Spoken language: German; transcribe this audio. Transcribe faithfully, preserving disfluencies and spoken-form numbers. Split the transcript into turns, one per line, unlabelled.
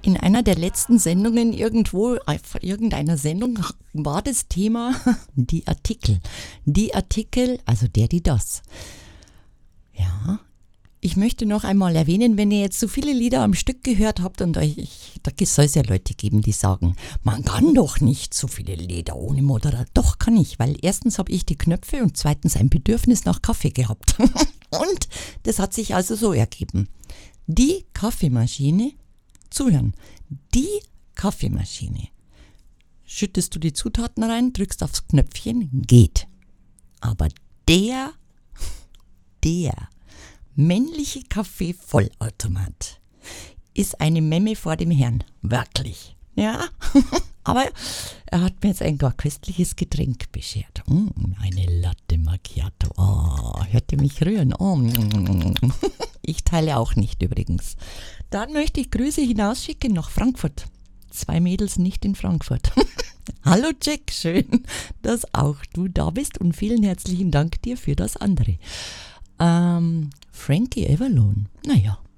in einer der letzten Sendungen irgendwo, auf irgendeiner Sendung war das Thema die Artikel. Die Artikel, also der, die, das. Ja, ich möchte noch einmal erwähnen, wenn ihr jetzt so viele Lieder am Stück gehört habt und euch, ich, da soll es ja Leute geben, die sagen, man kann doch nicht so viele Lieder ohne Moderator. Doch kann ich, weil erstens habe ich die Knöpfe und zweitens ein Bedürfnis nach Kaffee gehabt. Und das hat sich also so ergeben. Die Kaffeemaschine, zuhören, die Kaffeemaschine. Schüttest du die Zutaten rein, drückst aufs Knöpfchen, geht. Aber der, der männliche Kaffee-Vollautomat ist eine Memme vor dem Herrn. Wirklich. Ja, aber er hat mir jetzt ein gar köstliches Getränk beschert. Mm, eine Latte Macchiato. Oh, hört ihr mich rühren? Oh, mm. Ich teile auch nicht übrigens. Dann möchte ich Grüße hinausschicken nach Frankfurt. Zwei Mädels nicht in Frankfurt. Hallo Jack, schön, dass auch du da bist und vielen herzlichen Dank dir für das andere. Ähm, Frankie Avalon, naja,